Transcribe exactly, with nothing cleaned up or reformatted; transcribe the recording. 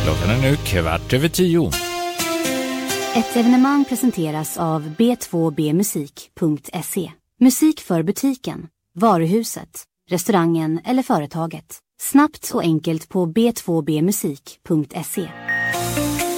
Klockan är nu kvart över tio. Ett evenemang presenteras av b två b musik punkt se. Musik för butiken, varuhuset, restaurangen eller företaget. Snabbt och enkelt på b två b musik punkt se.